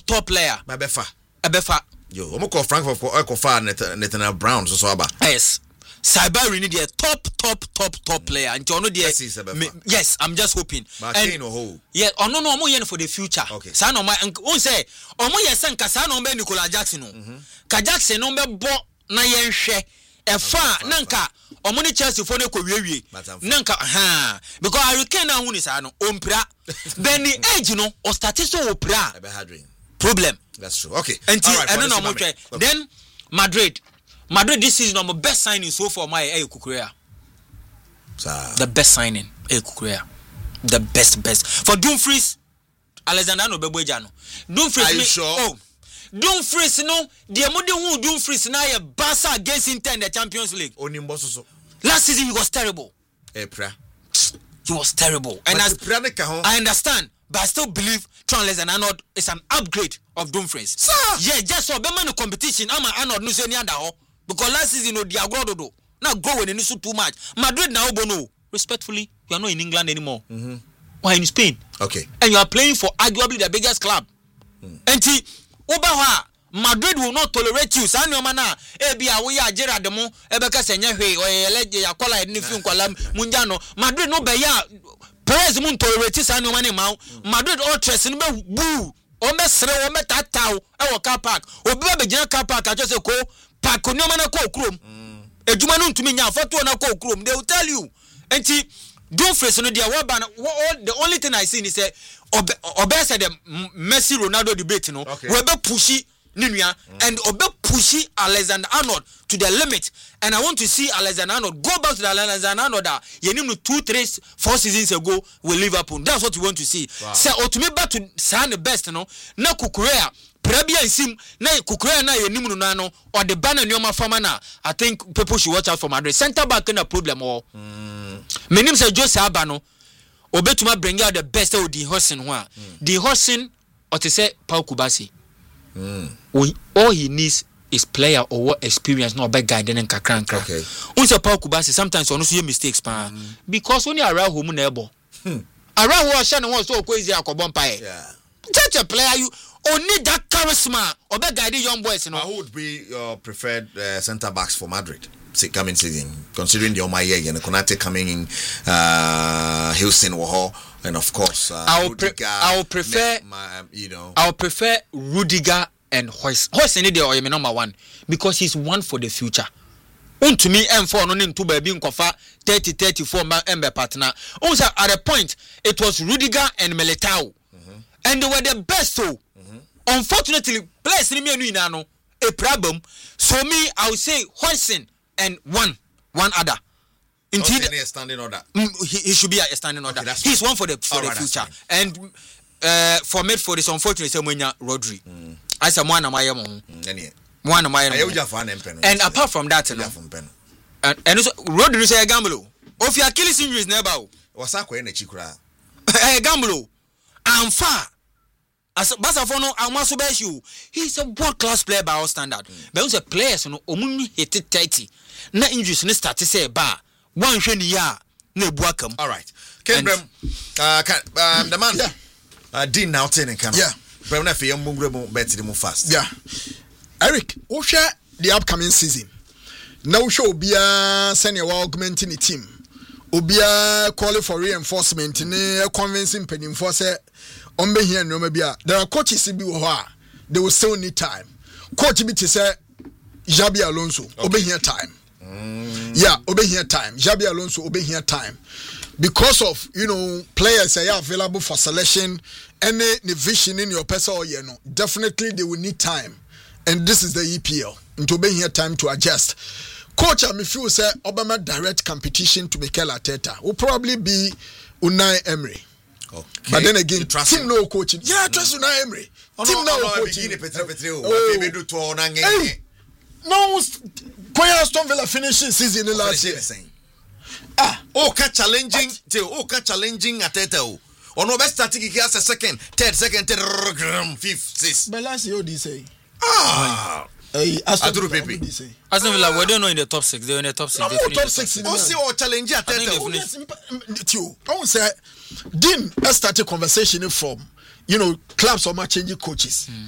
top player. Ebefa. Yo, Omoko Frankfurt for Ekofa Nathaniel Brown so aba. Yes. Cyber need a top player. And you know yes, I'm just hoping. And yeah, no more yen for the future. Okay. Sano my on say omo yesen ka sano be Nicola Jackson no. Ka Jackson no be bo na yen hwe. Efa nanka omo ni Chelsea for ne ko wiewie. Nanka because Hurricane na hu ni sa no ompra. Then the age no o start so opra. Problem. That's true. Okay. Then Madrid this season my best signing so far my Kukurea. The best signing Kukurea. The best for Dumfries Alexander no Beboejano. Dumfries are you sure? Oh. Dumfries no the amount who Dumfries now a Barca against Inter in the Champions League. Last season he was terrible. He was terrible. And I understand, but I still believe Trent Alexander-Arnold is an upgrade of Dumfries. Sir. Yeah, just so be man competition. I'm Arnold no say any other because last season no dia grodo. Now go when you too much. Madrid now bono. Respectfully, you are not in England anymore. Why in Spain? Okay. And you are playing for arguably the biggest club. And Obawa Madrid will not tolerate you. Sanyo mana ebia we ya Gerard mo ebeka senye hwe oyeleje yakola ednifu nkwala munjano Madrid no be ya Perez mun tolerate sanyo mane ma Madrid all stress no be boo o me sere o me tataw e wo car park obi be gina car park a chose ko park no mana ko krom ejuma no ntumi nya foto na ko krom they will tell you enti Dumfries no dia the only thing I see is say obe said the Messi Ronaldo debate no we be pushy Ninuya and obe pushy Alexander-Arnold to the limit, and I want to see Alexander-Arnold go back to the Alexander-Arnold that you know 2, 3, 4 seasons ago with Liverpool. That's what we want to see. Say ultimately back to sign the best, no. Na Kukurea, Prebia and Sim, na Kukurea na yenimu no or the banner nyoma famana. I think people should watch out for Madrid. Center back in a problem or. My name is Jose Abano. Obetuma bring out the best of the Hodgson one. The Hodgson or to say Paul Kubasi. All he needs is player or what experience, not bad guy then kakran. Okay. Unse Paul Kubasi sometimes on see mistakes pa because when you are around home neighbor. Around who shane won so crazy akobon pae. Yeah. Such a player you need that charisma or bad guy the young boys, you know. Who would be your preferred center backs for Madrid? Coming season, considering the Omaye and Konate coming in, Hilson Waho, and of course, I will prefer Rudiger and Hoyce. Hoyce any day or number one because he's one for the future. To me, M4 no name to be in Kofa 34 MB partner. Also at a point, it was Rudiger and Militao, and they were the best. So, unfortunately, players in me a problem. So me, I would say Hoyce. And one other. Indeed, a standing order. He should be a standing order. Okay, he's one for the future. And for midfield, it's unfortunate Samuel Rodri. I said one of my and apart from that, and Rodri say a gamble. Of your Achilles injuries never. Was a chikra. A gamble. I'm far. As Basafono, I must bet you, he's a world-class player by our standard. But also players no omuni hit 30. Na injuries ne start to say ba one hwe ni ya na ebuakam. All right. Kenbrem the man Dean now ten and yeah. Brem na fe yam mungre bet them fast. Yeah. Eric, wo hwe the upcoming season. Na wo hwe obia senior augmenting the team. Obia calling for reinforcement ne convincing penimfo say on be here no bia. There are coaches bi wo ho they will still need time. Coach bi to say Xabi Alonso obey here time. Yeah, obey here time. Xabi Alonso obey here time. Because of, players that are available for selection, any vision in your person or definitely they will need time. And this is the EPL. And to obey here time to adjust. Coach, I feel say Obama direct competition to Mikel Arteta will probably be Unai Emery. Okay. But then again, team no coaching. Yeah, I trust Unai Emery. Team no coaching. No, Koya Aston Villa finishing season last year. Challenging Arteta. No best starting he has a second, third, fifth, sixth. But last year, they say. Aston Villa, we don't know in the top 6. They're in the top 6. Top 6. Also, challenge Arteta. I won't say. Dean started conversation from, clubs or changing coaches.